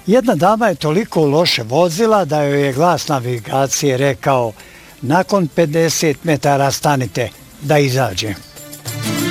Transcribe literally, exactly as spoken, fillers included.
Jedna dama je toliko loše vozila da joj je glas navigacije rekao nakon pedeset metara stanite da izađe.